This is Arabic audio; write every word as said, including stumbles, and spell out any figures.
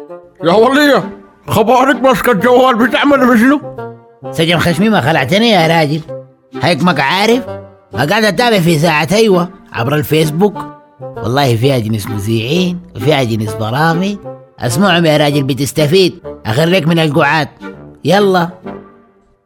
يا ولية، خبرك ماسكة الجوال بتعمل بشنو؟ سجن خشمي ما خلعتني يا راجل، هيك ما عارف. ما قاعد اتابع في ساعة ايوه عبر الفيسبوك، والله فيها جنس مذيعين وفيها جنس برامج، اسمعهم يا راجل بتستفيد، اخرك من القعاد. يلا